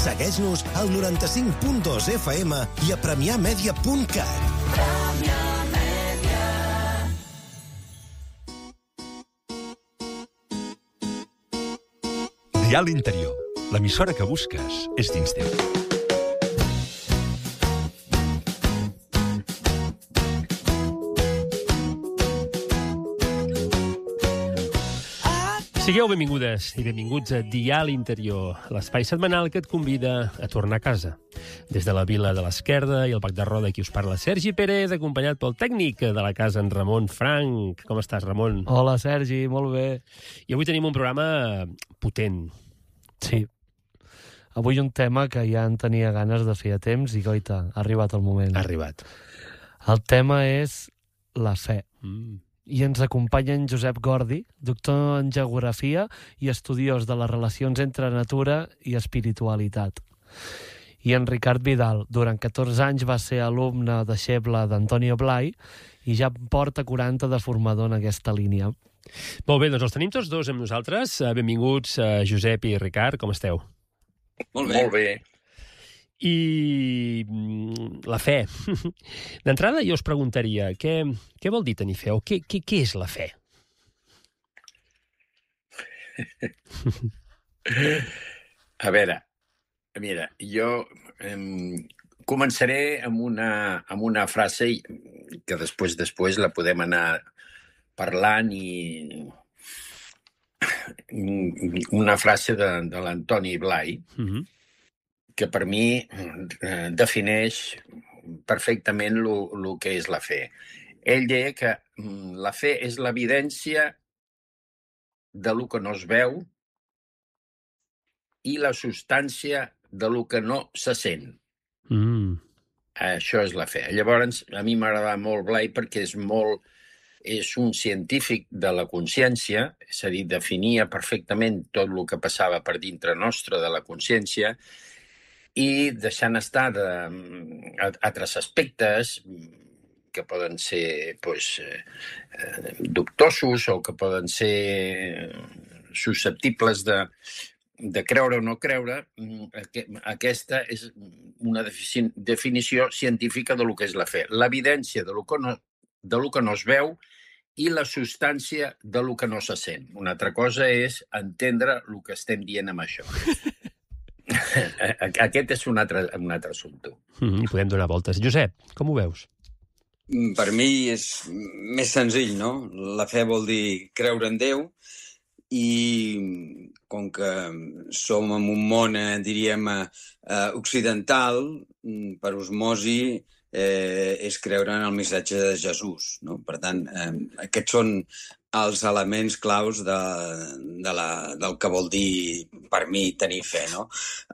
Segueix-nos al 95.2 FM i a premiamedia.cat. Dial Interior, l'emissora que busques és dins teu. Sigueu benvingudes i benvinguts a Dial Interior, l'espai setmanal que et convida a tornar a casa. Des de la Vila de l'Esquerda i el Bac de Roda, qui us parla, Sergi Pérez, acompanyat pel tècnic de la casa, en Ramon Frank. Com estàs, Ramon? Hola, Sergi, molt bé. I avui tenim un programa potent. Sí. Avui un tema que ja en tenia ganes de fer a temps i, goita, ha arribat el moment. Ha arribat. El tema és la fe. I ens acompanya en Josep Gordi, doctor en geografia i estudiós de les relacions entre natura i espiritualitat. I en Ricard Vidal, durant 14 anys va ser alumne deixeble d'Antonio Blai i ja porta 40 de formador en aquesta línia. Molt bé, doncs els tenim tots dos amb nosaltres. Benvinguts, Josep i Ricard, com esteu? Molt bé. Molt bé. I la fe. D'entrada jo us preguntaria, què vol dir tenir fe? O què és la fe? A veure, mira, jo començaré amb una frase que després la podem anar parlant i una frase de l'Antoni Blai, que per mi defineix perfectament el que és la fe. Ell deia que la fe és l'evidència de lo que no es veu i la substància de lo que no se sent. Això és la fe. Llavors, a mi m'agrada molt Blai perquè és un científic de la consciència, és a dir, definia perfectament tot el que passava per dintre nostre de la consciència i deixant estar altres aspectes que poden ser dubtosos o que poden ser susceptibles de creure o no creure. Aquesta és una definició científica de lo que és la fe. L'evidència de lo que no es veu i la substància de lo que no se sent. Una altra cosa és entendre el que estem dient amb això. Aquest és un altre assumpte. I podem donar voltes. Josep, com ho veus? Per mi és més senzill, no? La fe vol dir creure en Déu i com que som en un món, diríem, occidental, per osmosi és creure en el missatge de Jesús, no? Per tant, aquests són els elements claus del que vol dir per mi tenir fe, no?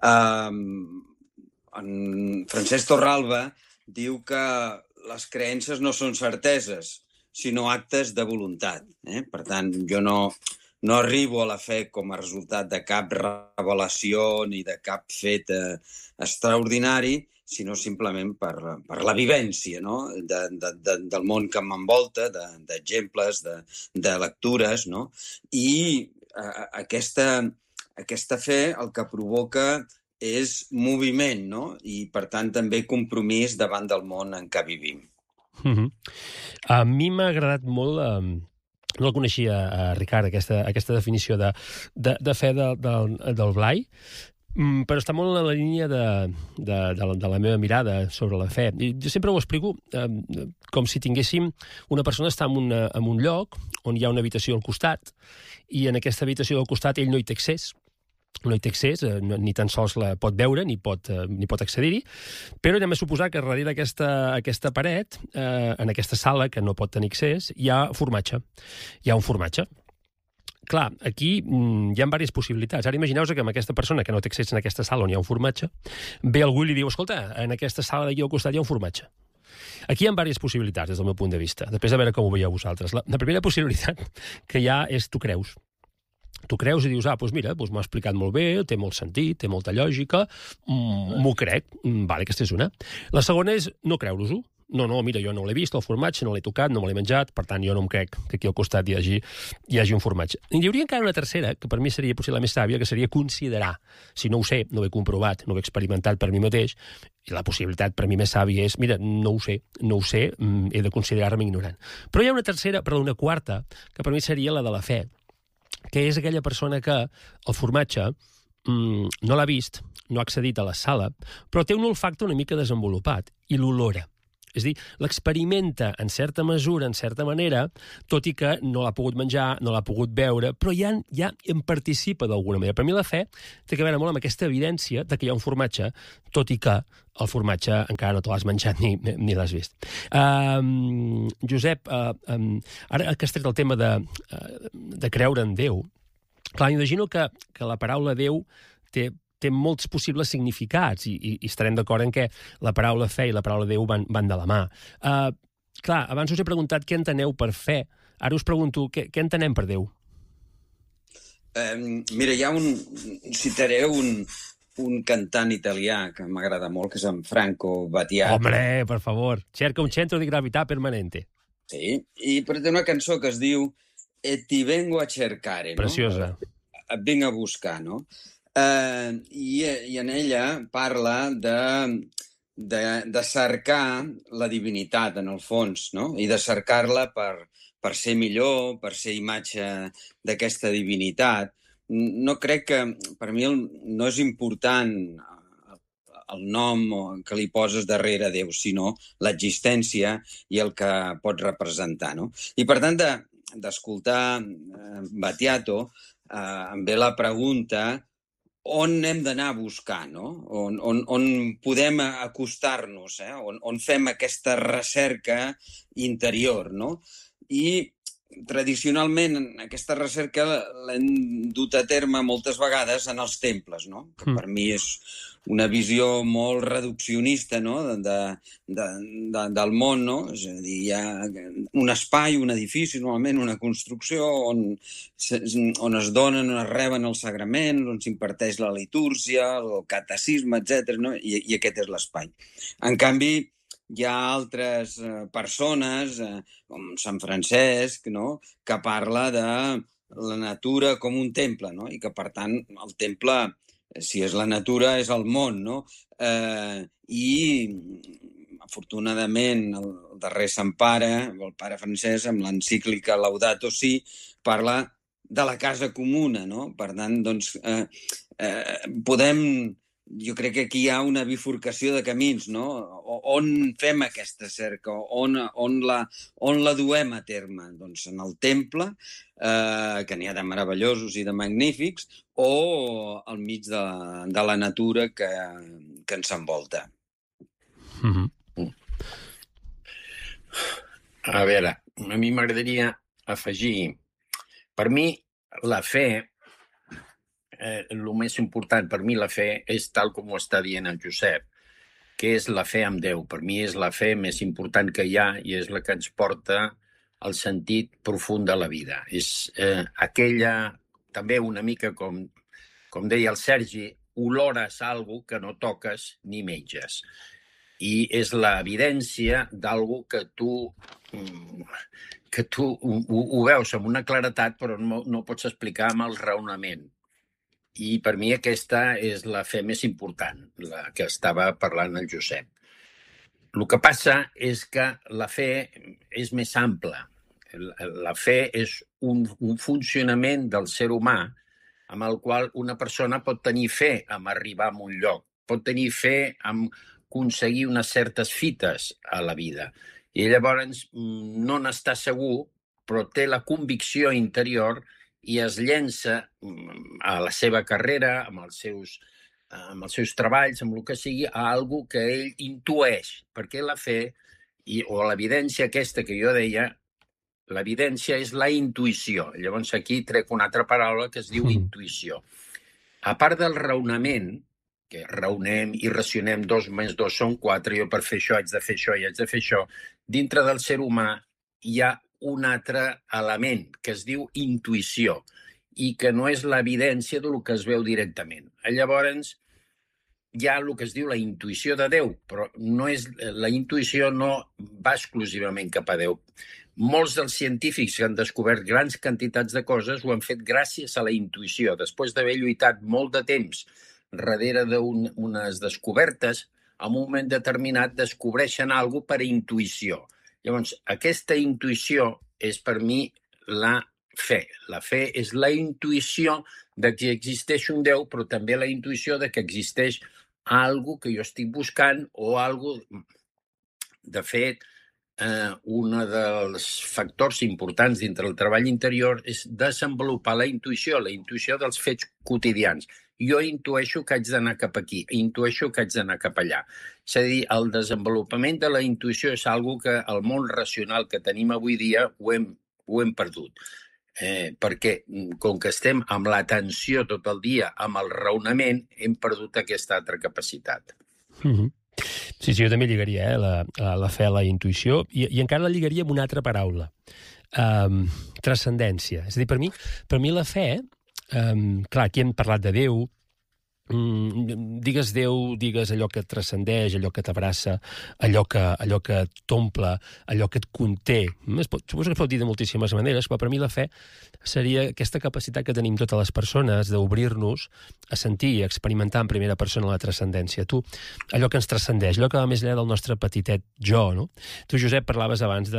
En Francesc Torralba diu que les creences no són certeses, sinó actes de voluntat. Per tant, jo no arribo a la fe com a resultat de cap revelació ni de cap fet extraordinari, sinó simplement per la vivència, no? Del món que m'envolta, d'exemples, de lectures, no? I aquesta fe el que provoca és moviment, no? I, per tant, també compromís davant del món en què vivim. A mi m'ha agradat molt... No el coneixia, Ricard, aquesta definició de fe del Blai, però està molt en la línia de la meva mirada sobre la fe. I jo sempre ho explico com si tinguéssim una persona està en un lloc on hi ha una habitació al costat i en aquesta habitació al costat ell no hi té accés. No hi té accés, ni tan sols la pot veure ni pot accedir-hi, però anem a suposar que darrere aquesta paret, en aquesta sala que no pot tenir accés, hi ha formatge. Hi ha un formatge. Clar, aquí hi ha diverses possibilitats. Ara imagineu-vos que amb aquesta persona que no té accés en aquesta sala on hi ha un formatge, ve algú i li diu, escolta, en aquesta sala d'aquí al costat hi ha un formatge. Aquí hi ha diverses possibilitats des del meu punt de vista, després de veure com ho veieu vosaltres. La primera possibilitat que hi ha és tu creus. Tu creus i dius, doncs mira, m'ho ha explicat molt bé, té molt sentit, té molta lògica, m'ho crec, vale, aquesta és una. La segona és no creure-us-ho, no, mira, jo no l'he vist, el formatge, no l'he tocat, no me l'he menjat, per tant, jo no em crec que aquí al costat hi hagi un formatge. I hi hauria encara una tercera, que per mi seria potser la més sàvia, que seria considerar, si no ho sé, no ho he comprovat, no ho he experimentat per mi mateix, i la possibilitat per mi més sàvia és, mira, no ho sé, he de considerar-me ignorant. Però hi ha una quarta, que per mi seria la de la fe, que és aquella persona que el formatge no l'ha vist, no ha accedit a la sala, però té un olfacte una mica desenvolupat i l'olora. És a dir, l'experimenta en certa mesura, en certa manera, tot i que no l'ha pogut menjar, no l'ha pogut veure, però ja en participa d'alguna manera. Per mi la fe té que veure molt amb aquesta evidència de que hi ha un formatge, tot i que el formatge encara no te l'has menjat ni l'has vist. Josep, ara que has tret el tema de creure en Déu, clar, imagino que la paraula Déu té molts possibles significats i estarem d'acord en què la paraula fe i la paraula Déu van de la mà. Clar, abans us he preguntat què enteneu per fe. Ara us pregunto què entenem per Déu. Mira, citaré un cantant italià que m'agrada molt, que és en Franco Battiato. Hombre, per favor, cerca un centro di gravità permanente. Sí, però té una cançó que es diu E ti vengo a cercare, no? Preciosa. Et vinc a buscar, no? I en ella parla de cercar la divinitat, en el fons, no? I de cercar-la per ser millor, per ser imatge d'aquesta divinitat. No crec que, per mi, no és important el nom que li poses darrere Déu, sinó l'existència i el que pot representar, no? I, per tant, d'escoltar Battiato, em ve la pregunta on hem d'anar a buscar, no? On podem acostar-nos, on fem aquesta recerca interior, no? I tradicionalment aquesta recerca l'hem dut a terme moltes vegades en els temples, no? Que per mi és una visió molt reduccionista, no? Del món, no? És a dir, hi ha un espai, un edifici, normalment una construcció on es donen, on es reben els sagraments, on s'imparteix la litúrgia, el catecisme, etc. No? I aquest és l'espai. En canvi, hi ha altres persones, com Sant Francesc, no? Que parla de la natura com un temple, no? I que, per tant, el temple, si és la natura, és el món, no? I, afortunadament, el darrer Sant Pare, el pare Francesc, amb l'encíclica Laudato Si, parla de la casa comuna, no? Per tant, doncs, jo crec que aquí hi ha una bifurcació de camins, no? On fem aquesta cerca? On la duem a terme? Doncs en el temple, que n'hi ha de meravellosos i de magnífics, o al mig de la natura que ens envolta. A veure, a mi m'agradaria afegir, per mi la fe, el més important per mi la fe és tal com ho està dient el Josep, que és la fe en Déu. Per mi és la fe més important que hi ha i és la que ens porta al sentit profund de la vida. És aquella, també una mica com deia el Sergi, olores algo que no toques ni menges. I és l'evidència d'algo que tu ho veus amb una claretat però no pots explicar amb el raonament. I per mi aquesta és la fe més important, la que estava parlant el Josep. El que passa és que la fe és més ampla. La fe és un funcionament del ser humà amb el qual una persona pot tenir fe en arribar a un lloc, pot tenir fe en aconseguir unes certes fites a la vida. I llavors no n'està segur, però té la convicció interior i es llença a la seva carrera, amb els seus treballs, amb el que sigui, a algo que ell intueix, perquè la fe, o l'evidència aquesta que jo deia, l'evidència és la intuïció. Llavors aquí trec una altra paraula que es diu intuïció. A part del raonament, que raonem i racionem 2 més 2 són 4, jo per fer això haig de fer això i haig de fer això, dintre del ser humà hi ha un altre element que es diu intuïció i que no és l'evidència del que es veu directament. Llavors, hi ha el que es diu la intuïció de Déu, però la intuïció no va exclusivament cap a Déu. Molts dels científics que han descobert grans quantitats de coses ho han fet gràcies a la intuïció. Després d'haver lluitat molt de temps darrere d'unes descobertes, en un moment determinat descobreixen alguna cosa per intuïció. Llavors, aquesta intuïció és per mi la fe. La fe és la intuïció de que existeix un Déu, però també la intuïció de que existeix alguna que jo estic buscant o alguna... De fet, un dels factors importants dintre el treball interior és desenvolupar la intuïció dels fets quotidians. Jo intueixo que haig d'anar cap aquí, intueixo que haig d'anar cap allà. És a dir, el desenvolupament de la intuïció és algo que el món racional que tenim avui dia ho hem perdut. Perquè com que estem amb l'atenció tot el dia, amb el raonament, hem perdut aquesta altra capacitat. Sí, jo també lligaria la fe a la intuïció i encara la lligaria amb una altra paraula, transcendència. És a dir, per mi la fe, clar, aquí hem parlat de Déu, digues Déu, digues allò que et transcendeix, allò que t'abraça, allò que t'omple, allò que et conté. Suposo que es pot dir de moltíssimes maneres, però per mi la fe seria aquesta capacitat que tenim totes les persones d'obrir-nos a sentir i experimentar en primera persona la transcendència. Allò que ens transcendeix, allò que va més enllà del nostre petitet jo, no? Tu, Josep, parlaves abans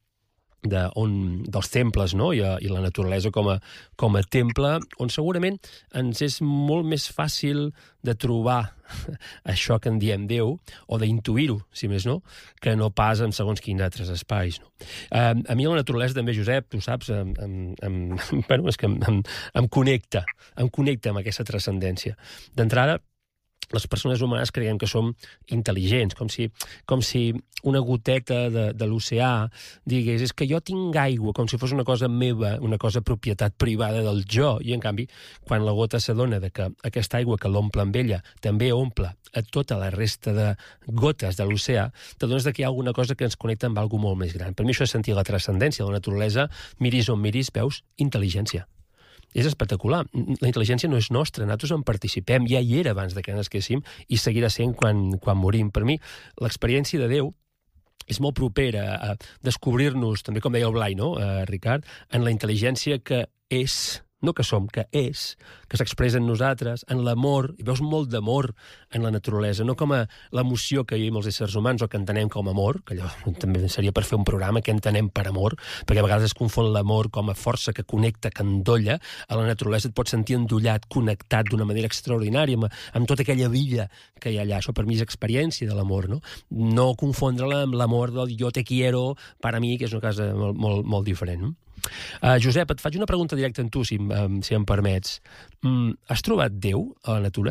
dels temples, no? I la naturalesa com a temple, on segurament ens és molt més fàcil de trobar això que en diem Déu, o d'intuir-ho, si més no, que no pas en segons quins altres espais. No? A mi la naturalesa també, Josep, tu saps, és que em connecta amb aquesta transcendència. D'entrada, les persones humanes creiem que som intel·ligents, com si una goteta de l'oceà digués és que jo tinc aigua, com si fos una cosa meva, una cosa propietat privada del jo, i en canvi, quan la gota s'adona de que aquesta aigua que l'omple amb ella també omple a tota la resta de gotes de l'oceà, t'adones que hi ha alguna cosa que ens connecta amb alguna molt més gran. Per mi això és sentir la transcendència de la naturalesa, miris on miris, veus intel·ligència. És espectacular. La intel·ligència no és nostra, nosaltres en participem, ja hi era abans que nasquéssim i seguirà sent quan morim. Per mi, l'experiència de Déu és molt propera a descobrir-nos, també com deia el Blai, no, Ricard, en la intel·ligència que és, no que som, que és, que s'expressa en nosaltres, en l'amor, i veus molt d'amor en la naturalesa, no com a l'emoció que vivim els éssers humans o que entenem com amor, que allò també seria per fer un programa que entenem per amor, perquè a vegades es confon l'amor com a força que connecta, que endolla, a la naturalesa et pots sentir endollat, connectat d'una manera extraordinària, amb tota aquella vida que hi ha allà. Això per mi és experiència de l'amor, no? No confondre-la amb l'amor del yo te quiero, per a mi, que és una cosa molt, molt diferent, no? Josep, et faig una pregunta directa en tu, si em permets. Has trobat Déu a la natura?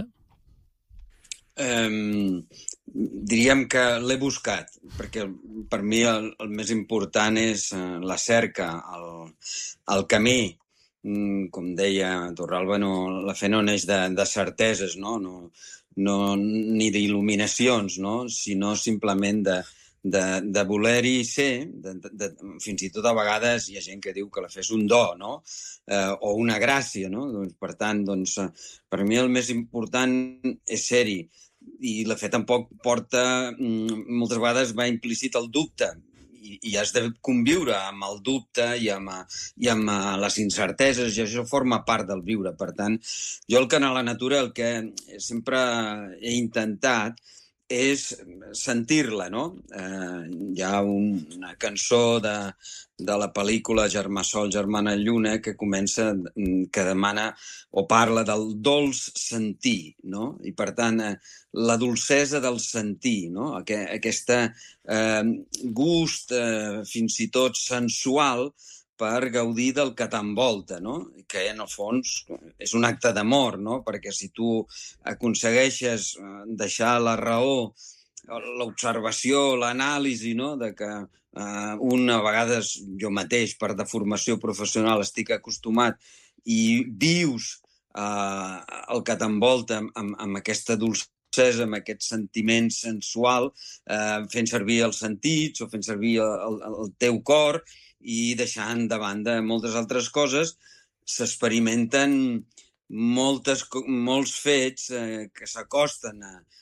Diríem que l'he buscat, perquè per mi el més important és la cerca, el camí. Com deia Torralba, la fe no neix de certeses, ni d'il·luminacions, sinó simplement de voler-hi ser, fins i tot a vegades hi ha gent que diu que la fe és un do, o una gràcia, no? Per tant, per mi el més important és ser-hi, i la fe tampoc porta, moltes vegades va implícit el dubte, i has de conviure amb el dubte i amb les incerteses, i això forma part del viure. Per tant, jo a la natura el que sempre he intentat és sentir-la, no? Hi ha una cançó de la pel·lícula Germà Sol, Germana Lluna, que comença, que demana o parla del dolç sentir, no? I per tant, la dolcesa del sentir, no? Aquest gust fins i tot sensual per gaudir del que t'envolta, no? Que en el fons és un acte d'amor, no? Perquè si tu aconsegueixes deixar la raó, l'observació, l'anàlisi, no? De que a vegades jo mateix per deformació professional estic acostumat i vius el que t'envolta amb aquesta dolcesa, amb aquest sentiment sensual, fent servir els sentits o fent servir el teu cor, i deixant de banda moltes altres coses, s'experimenten molts fets que s'acosten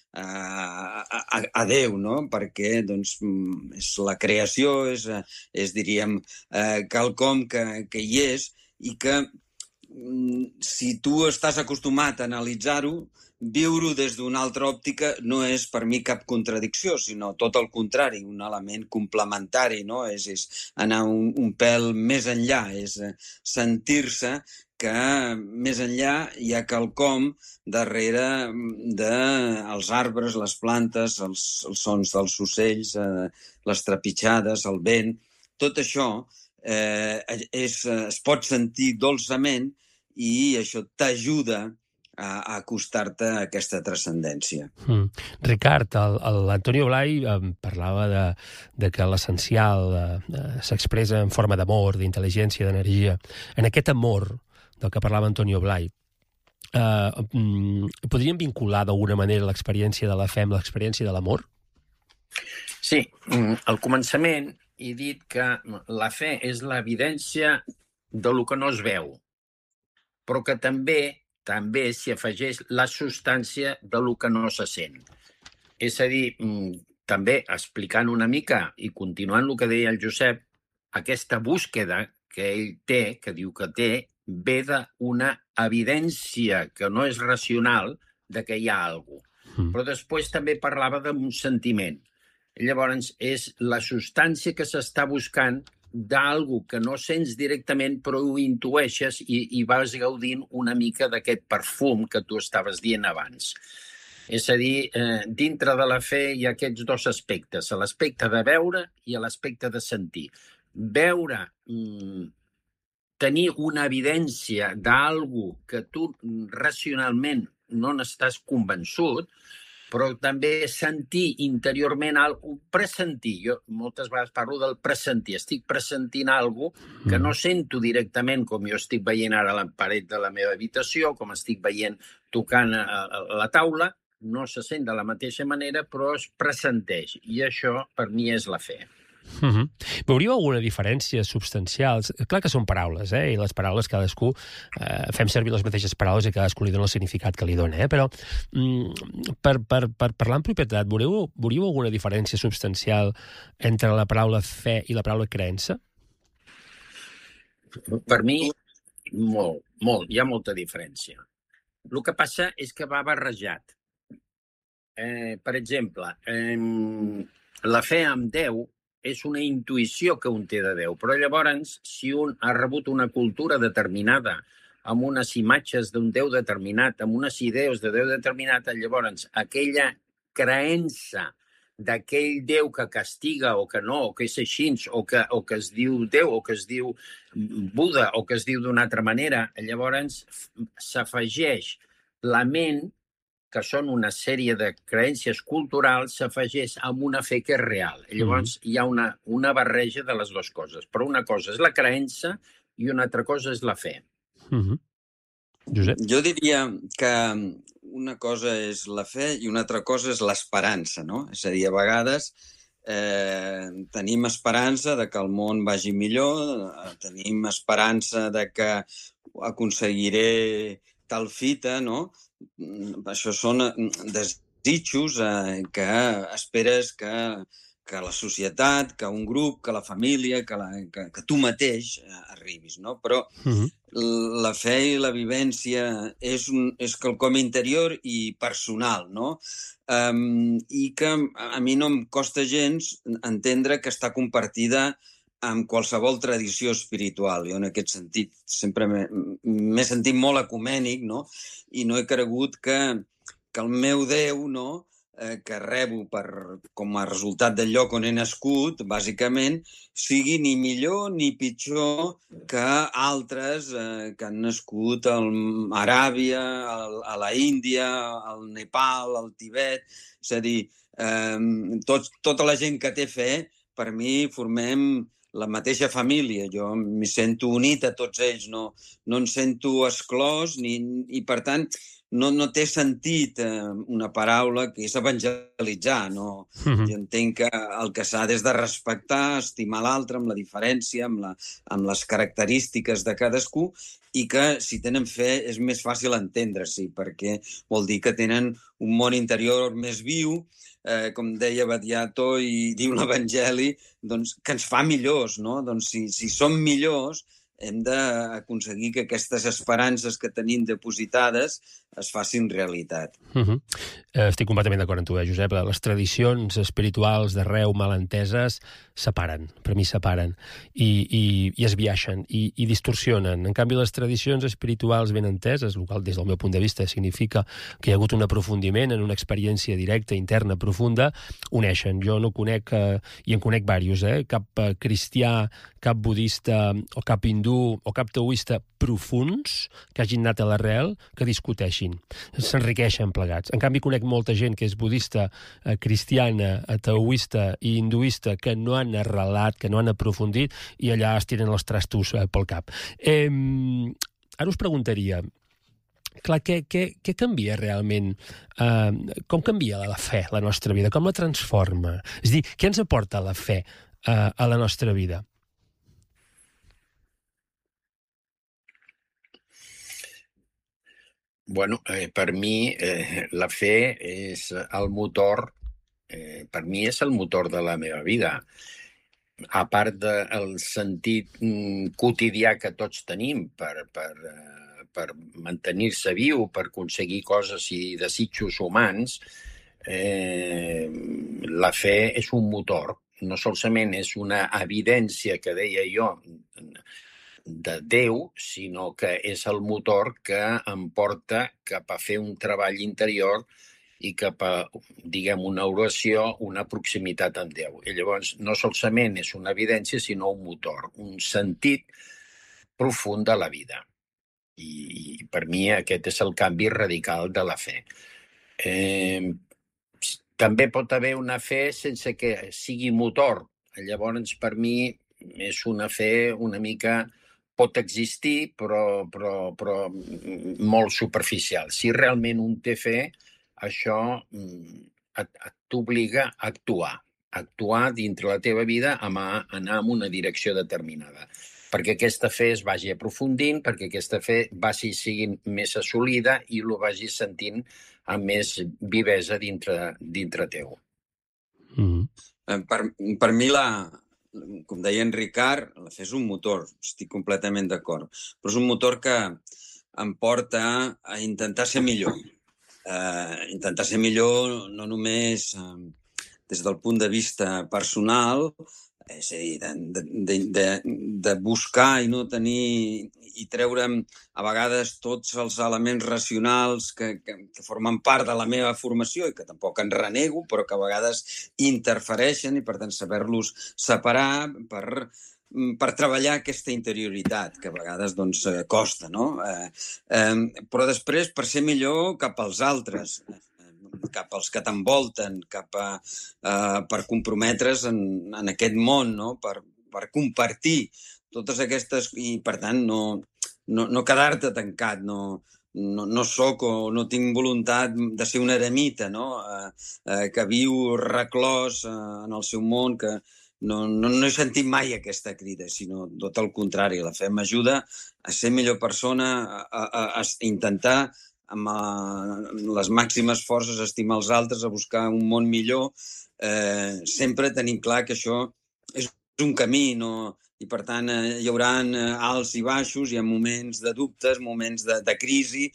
a Déu, no? Perquè doncs, és la creació, diríem, quelcom que hi és i que si tu estàs acostumat a analitzar-ho, viure-ho des d'una altra òptica no és per mi cap contradicció, sinó tot el contrari, un element complementari, no? És anar un pèl més enllà, és sentir-se que més enllà hi ha quelcom darrere dels arbres, les plantes, els sons dels ocells, les trepitjades, el vent. Tot això es pot sentir dolçament i això t'ajuda a acostar-te a aquesta transcendència. Ricard, l'Antonio Blay parlava de que l'essencial s'expressa en forma d'amor, d'intel·ligència, d'energia. En aquest amor del que parlava Antonio Blay, podríem vincular d'alguna manera l'experiència de la fe amb l'experiència de l'amor? Sí, al començament he dit que la fe és l'evidència del que no es veu, però que també s'hi afegeix la substància del que no se sent. És a dir, també explicant una mica i continuant el que deia el Josep, aquesta búsqueda que ell té, que diu que té, ve d'una evidència que no és racional de que hi ha alguna cosa. Però després també parlava d'un sentiment. Llavors, és la substància que s'està buscant d'algú que no sents directament, però ho intueixes i vas gaudint una mica d'aquest perfum que tu estaves dient abans. És a dir, dintre de la fe hi ha aquests dos aspectes, l'aspecte de veure i l'aspecte de sentir. Veure, tenir una evidència d'algú que tu racionalment no n'estàs convençut, però també sentir interiorment alguna cosa, pressentir. Jo moltes vegades parlo del pressentir. Estic pressentint alguna cosa que no sento directament, com jo estic veient ara a la paret de la meva habitació, com estic veient tocant a la taula, no se sent de la mateixa manera, però es pressenteix. I això, per mi, és la fe. Veuríeu alguna diferència substancial? Clar que són paraules, i les paraules cadascú fem servir les mateixes paraules i cadascú li dona el significat que li dona, però per parlar en propietat, veuríeu alguna diferència substancial entre la paraula fe i la paraula creença? Per mi, molt. Hi ha molta diferència. El que passa és que va barrejat. Per exemple, la fe en Déu és una intuïció que un té de Déu, però llavors, si un ha rebut una cultura determinada, amb unes imatges d'un Déu determinat, amb unes idees de Déu determinat, llavors aquella creença d'aquell Déu que castiga o que no, o que és així, o que es diu Déu, o que es diu Buda, o que es diu d'una altra manera, llavors s'afegeix la ment, que són una sèrie de creences culturals, s'afegeix amb una fe que és real. Llavors hi ha una barreja de les dues coses. Però una cosa és la creença i una altra cosa és la fe. Josep? Jo diria que una cosa és la fe i una altra cosa és l'esperança, no? És a dir, a vegades tenim esperança de que el món vagi millor, tenim esperança de que aconseguiré tal fita, no? Això són desitjos que esperes que la societat, que un grup, que la família, que tu mateix arribis, no? Però la fe i la vivència és quelcom interior i personal, no? I que a mi no em costa gens entendre que està compartida amb qualsevol tradició espiritual. Jo en aquest sentit sempre m'he sentit molt ecumènic, no? I no he cregut que el meu Déu, no?, que rebo com a resultat del lloc on he nascut, bàsicament, sigui ni millor ni pitjor que altres que han nascut a Aràbia, a la Índia, al Nepal, al Tibet. És a dir, tota la gent que té fe, per mi formem la mateixa família. Jo m'hi sento unit a tots ells, no em sento exclòs i, per tant, no té sentit una paraula que és evangelitzar. No? Jo entenc que el que s'ha és de respectar, estimar l'altre amb la diferència, amb les característiques de cadascú, i que si tenen fe és més fàcil entendre-s'hi, perquè vol dir que tenen un món interior més viu, com deia Battiato i diu l'Evangeli, doncs, que ens fa millors, no? Doncs si som millors, hem d'aconseguir que aquestes esperances que tenim depositades es facin realitat. Estic completament d'acord amb tu, Josep. Les tradicions espirituals d'arreu mal enteses separen, per mi separen, i es biaixen, i distorsionen. En canvi, les tradicions espirituals ben enteses, el qual des del meu punt de vista significa que hi ha hagut un aprofundiment en una experiència directa, interna, profunda, uneixen. Jo no conec, i en conec diversos, cap cristià, cap budista, o cap hindú, o cap taoista profuns que hagin anat a l'arrel, que discuteixin. S'enriqueixen plegats. En canvi, conec molta gent que és budista, cristiana, taoista i hinduista que no han arrelat, que no han aprofundit, i allà es tiren els trastos pel cap. Ara us preguntaria, clar, què canvia realment? Com canvia la fe, la nostra vida? Com la transforma? És a dir, què ens aporta la fe a la nostra vida? Bueno, per mi la fe és el motor, per mi és el motor de la meva vida. A part del sentit quotidià que tots tenim per mantenir-se viu, per aconseguir coses i desitjos humans, la fe és un motor. No solament és una evidència que deia jo de Déu, sinó que és el motor que em porta cap a fer un treball interior i cap a, diguem, una oració, una proximitat amb Déu. I llavors, no solament és una evidència, sinó un motor, un sentit profund de la vida. I per mi aquest és el canvi radical de la fe. També pot haver una fe sense que sigui motor. Llavors, per mi, és una fe una mica... pot existir, però molt superficial. Si realment un té fe, això t'obliga a actuar dintre la teva vida, a anar en una direcció determinada. Perquè aquesta fe es vagi aprofundint, perquè aquesta fe vagi siguin més assolida i ho vagi sentint amb més vivesa dintre teu. Per mi com deia en Ricard, la fe és un motor, estic completament d'acord, però és un motor que em porta a intentar ser millor. Intentar ser millor no només des del punt de vista personal, és a dir, de buscar i no tenir i treure'm a vegades tots els elements racionals que formen part de la meva formació i que tampoc en renego, però que a vegades interfereixen i, per tant, saber-los separar per treballar aquesta interioritat, que a vegades doncs, costa, no? Però després, per ser millor cap als altres, cap als que t'envolten, per comprometre's en aquest món, no? Per compartir totes aquestes... I, per tant, no quedar-te tancat, no soc o no tinc voluntat de ser un eremita, no? Que viu reclòs en el seu món, que no he sentit mai aquesta crida, sinó tot el contrari. La fe m'ajuda a ser millor persona, a intentar amb les màximes forces estimar els altres, a buscar un món millor, sempre tenim clar que això és un camí, i per tant hi haurà alts i baixos, hi ha moments de dubtes, moments de crisi,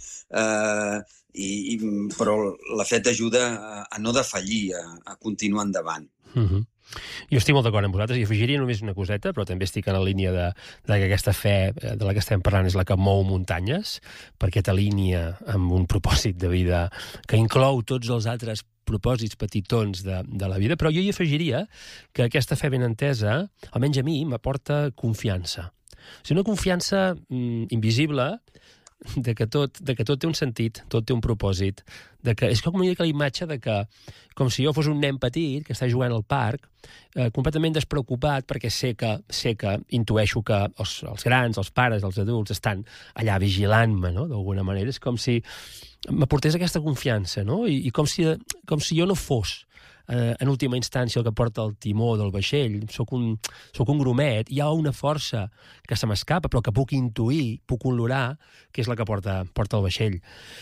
però la fe t'ajuda a no defallir, a continuar endavant. Jo estic molt d'acord amb vosaltres i afegiria només una coseta, però també estic en la línia de que aquesta fe de la que estem parlant és la que mou muntanyes, perquè t'alinea amb un propòsit de vida que inclou tots els altres propòsits petitons de la vida, però jo hi afegiria que aquesta fe ben entesa, almenys a mi, m'aporta confiança. O sigui, una confiança invisible de que tot té un sentit, tot té un propòsit, és com una mica la imatge de que, com si jo fos un nen petit que està jugant al parc, completament despreocupat, perquè sé que intueixo que els grans, els pares, els adults estan allà vigilant-me, no?, d'alguna manera. És com si m'aportés aquesta confiança, no?, i com si jo no fos en última instància el que porta el timó del vaixell. Soc un grumet, hi ha una força que se m'escapa, però que puc intuir, puc olorar, que és la que porta el vaixell.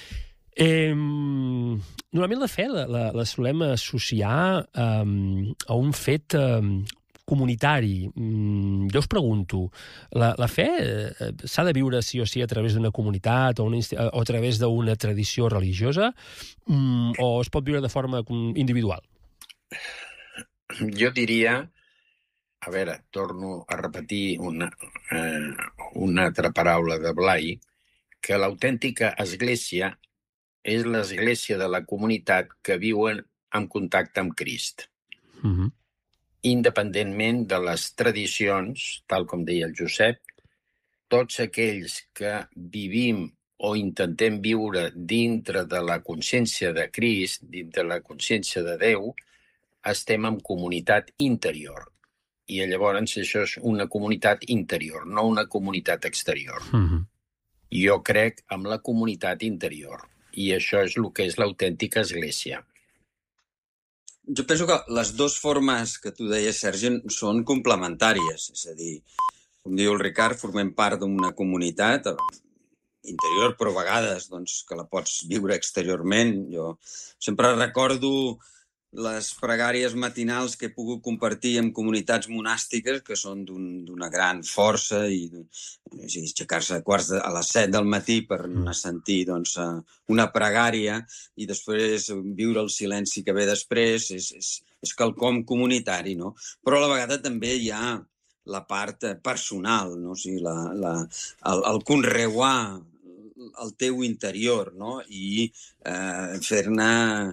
Normalment la fe la solem associar a un fet comunitari. Jo us pregunto, la fe s'ha de viure sí o sí a través d'una comunitat o a través d'una tradició religiosa, o es pot viure de forma individual? Jo diria, a veure, torno a repetir una altra paraula de Blai, que l'autèntica església és l'església de la comunitat que viuen en contacte amb Crist. Independentment de les tradicions, tal com deia el Josep, tots aquells que vivim o intentem viure dintre de la consciència de Crist, dintre de la consciència de Déu, estem en comunitat interior. I llavors això és una comunitat interior, no una comunitat exterior. Jo crec en la comunitat interior. I això és el que és l'autèntica església. Jo penso que les dues formes que tu deies, Sergi, són complementàries. És a dir, com diu el Ricard, formem part d'una comunitat interior, però a vegades que la pots viure exteriorment. Jo sempre recordo les pregàries matinals que he pogut compartir amb comunitats monàstiques que són d'una gran força i aixecar-se a les 7 del matí per anar a sentir una pregària i després viure el silenci que ve després és quelcom comunitari, no? Però a la vegada també hi ha la part personal, no? O sigui, el conreuar el teu interior, no? I fer-ne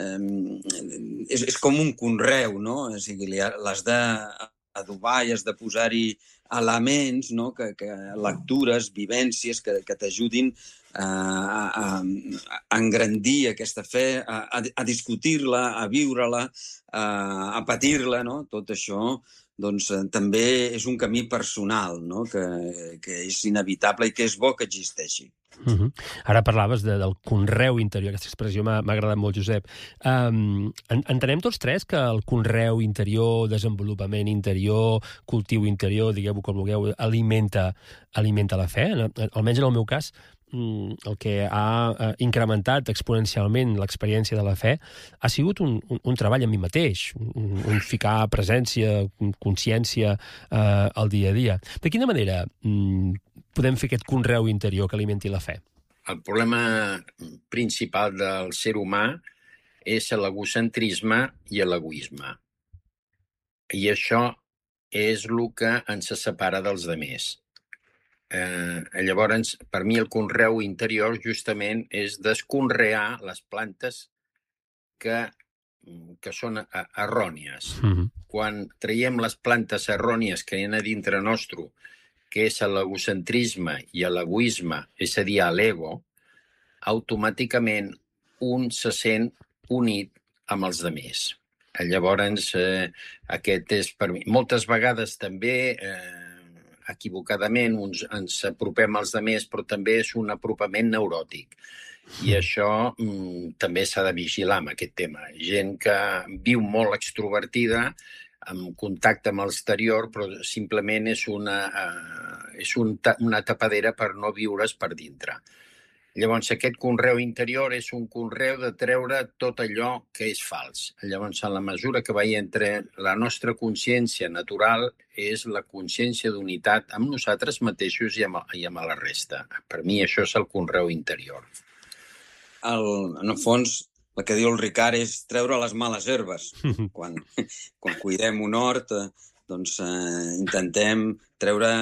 és com un conreu, no? O sigui, l'has d'adobar i has de posar-hi elements, no? Que lectures, vivències que t'ajudin a engrandir aquesta fe, a discutir-la, a viure-la, a patir-la, no? Tot això també és un camí personal, no? Que és inevitable i que és bo que existeixi. Ara parlaves del conreu interior, aquesta expressió m'ha agradat molt, Josep. Entenem tots tres que el conreu interior, desenvolupament interior, cultiu interior, digueu-ho com vulgueu, alimenta la fe? Almenys en el meu cas, el que ha incrementat exponencialment l'experiència de la fe ha sigut un treball en mi mateix, un ficar presència, consciència al dia a dia. De quina manera podem fer aquest conreu interior que alimenti la fe? El problema principal del ser humà és l'egocentrisme i l'egoisme. I això és el que ens separa dels altres. Llavors, per mi el conreu interior justament és desconrear les plantes que són errònies. Quan traiem les plantes errònies que hi ha a dintre nostre, que és l'egocentrisme i l'egoisme, és a dir, l'ego, automàticament un se sent unit amb els altres. Llavors, aquest és per mi. Moltes vegades també equivocadament ens apropem als altres, però també és un apropament neuròtic. I això també s'ha de vigilar amb aquest tema. Gent que viu molt extrovertida, en contacte amb l'exterior, però simplement és una tapadera per no viure's per dintre. Llavors, aquest conreu interior és un conreu de treure tot allò que és fals. Llavors, en la mesura que veiem entre la nostra consciència natural és la consciència d'unitat amb nosaltres mateixos i amb la resta. Per mi això és el conreu interior. En el fons, el que diu el Ricard és treure les males herbes. Quan cuidem un hort, intentem treure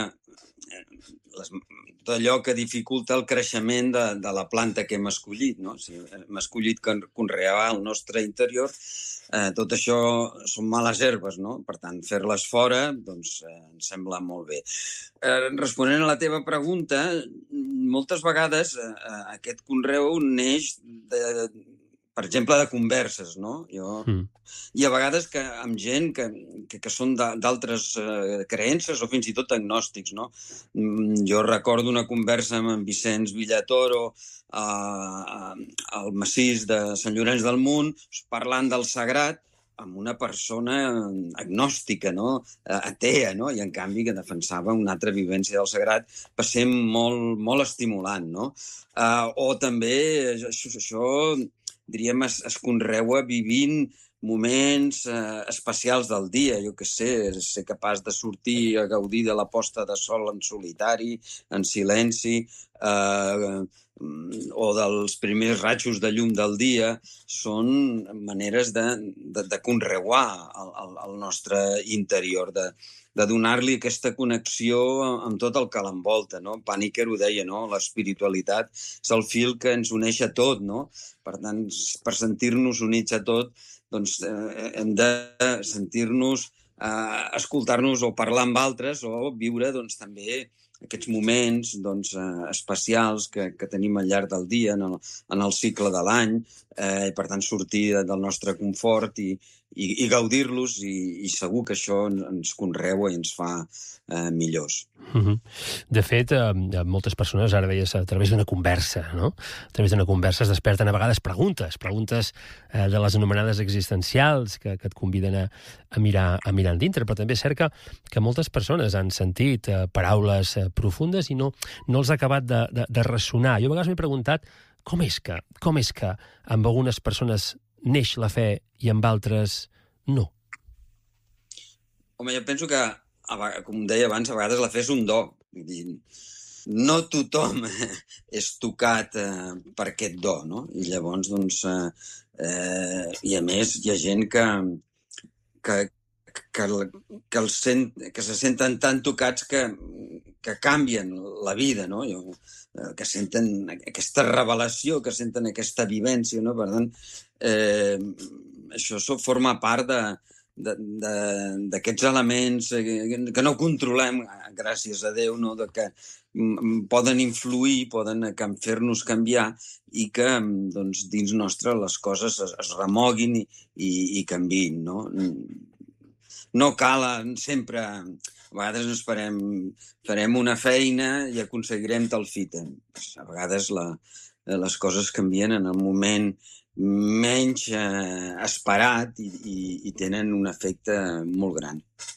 tot allò que dificulta el creixement de la planta que hem escollit, no? Si hem escollit conrear el nostre interior, tot això són males herbes, no? Per tant, fer-les fora, ens sembla molt bé. Responent a la teva pregunta, moltes vegades aquest conreu neix per exemple, de converses, no? I a vegades amb gent que són d'altres creences o fins i tot agnòstics, no? Jo recordo una conversa amb en Vicenç Villatoro al massís de Sant Llorenç del Munt, parlant del sagrat, amb una persona agnòstica, no? Atea, no? I en canvi que defensava una altra vivència del sagrat, va ser molt, molt estimulant, no? O també això diríem, es conreua vivint moments especials del dia, jo què sé, ser capaç de sortir a gaudir de la posta de sol en solitari, en silenci, o dels primers ratxos de llum del dia, són maneres de conreuar el nostre interior, de donar-li aquesta connexió amb tot el que l'envolta, no? Paniker ho deia, no? L'espiritualitat és el fil que ens uneix a tot, no? Per tant, per sentir-nos units a tot, doncs hem de sentir-nos, escoltar-nos o parlar amb altres o viure doncs, també aquests moments doncs, especials que tenim al llarg del dia, en el cicle de l'any, i per tant sortir del nostre confort i gaudir-los, i segur que això ens conreua i ens fa millors. De fet, moltes persones, ara deies, a través d'una conversa, no? A través d'una conversa es desperten a vegades preguntes de les anomenades existencials que et conviden a mirar endintre, però també és cert que moltes persones han sentit paraules profundes i no els ha acabat de ressonar. Jo a vegades m'he preguntat com és que amb algunes persones neix la fe i amb altres no? Home, jo penso que, com deia abans, a vegades la fe és un do. Vull dir, no tothom és tocat per aquest do, no? I llavors, doncs, i a més hi ha gent que se senten tan tocats que canvien la vida, no? Que senten aquesta revelació, que senten aquesta vivència, no? Per tant, això forma part d'aquests elements que no controlem, gràcies a Déu, no? Que poden influir, poden fer-nos canviar i que doncs, dins nostre les coses es remoguin i canviïn, no? No cal sempre... A vegades ens farem una feina i aconseguirem tal fita. A vegades les coses canvien en el moment menys esperat i tenen un efecte molt gran.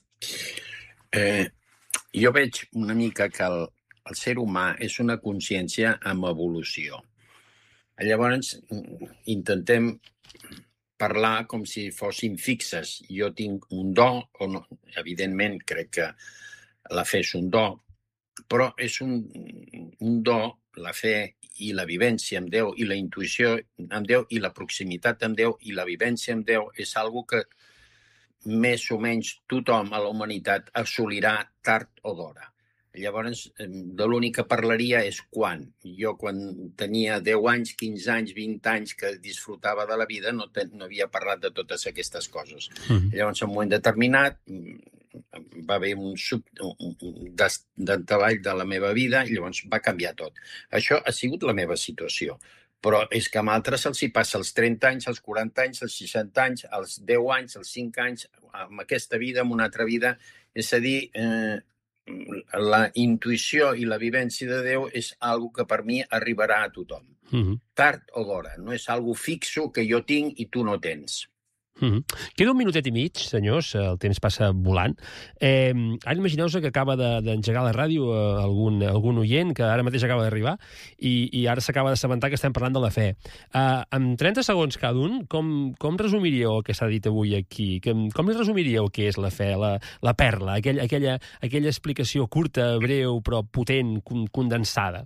Jo veig una mica que el ser humà és una consciència amb evolució. Llavors, intentem parlar com si fossin fixes. Jo tinc un do, o no, evidentment crec que la fe és un do, però és un do, la fe i la vivència amb Déu, i la intuïció amb Déu, i la proximitat amb Déu, i la vivència amb Déu, és algo que més o menys tothom a la humanitat assolirà tard o d'hora. Llavors, de l'únic que parlaria és quan. Jo, quan tenia 10 anys, 15 anys, 20 anys, que disfrutava de la vida, no havia parlat de totes aquestes coses. Llavors, en un moment determinat, va haver un davall de la meva vida i llavors va canviar tot. Això ha sigut la meva situació. Però és que amb altres se'ls hi passa als 30 anys, als 40 anys, als 60 anys, als 10 anys, als 5 anys, amb aquesta vida, amb una altra vida. És a dir, la intuïció i la vivència de Déu és algo que per mi arribarà a tothom. Tard o d'hora. No és algo fixo que jo tinc i tu no tens. Queda un minutet i mig, senyors, el temps passa volant. Ara imagineu-vos que acaba d'engegar la ràdio algun oient que ara mateix acaba d'arribar i ara s'acaba d'assabentar que estem parlant de la fe. En 30 segons cada un, com resumiríeu el que s'ha dit avui aquí? Com li resumiríeu què és la fe, la perla, aquella explicació curta, breu, però potent, condensada?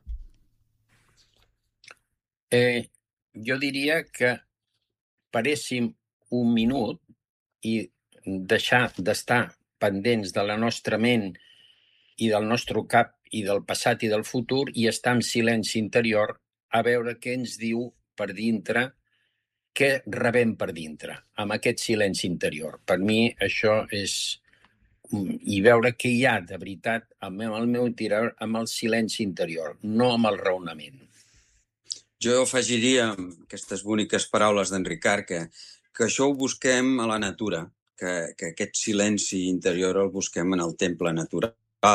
Jo diria que paréssim un minut i deixar d'estar pendents de la nostra ment i del nostre cap i del passat i del futur i estar en silenci interior a veure què ens diu per dintre, què rebem per dintre, amb aquest silenci interior. Per mi això és... i veure què hi ha de veritat amb el meu interior, amb el silenci interior, no amb el raonament. Jo afegiria aquestes boniques paraules d'en Ricard, que això ho busquem a la natura, que aquest silenci interior el busquem en el temple natural,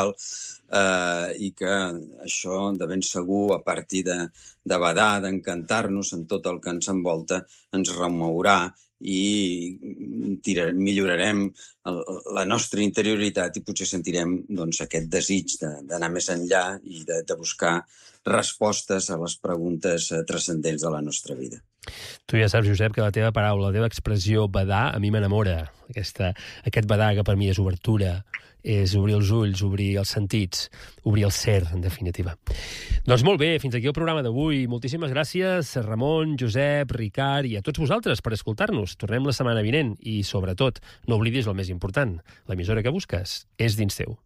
i que això de ben segur, a partir de badar, d'encantar-nos en tot el que ens envolta, ens remourà i millorarem la nostra interioritat i potser sentirem aquest desig d'anar més enllà i de buscar respostes a les preguntes transcendents de la nostra vida. Tu ja saps, Josep, que la teva paraula, la teva expressió badar, a mi m'enamora. Aquest badar que per mi és obertura, és obrir els ulls, obrir els sentits, obrir el ser, en definitiva. Doncs molt bé, fins aquí el programa d'avui. Moltíssimes gràcies, Ramon, Josep, Ricard i a tots vosaltres per escoltar-nos. Tornem la setmana vinent i, sobretot, no oblidis el més important. L'emissora que busques és dins teu.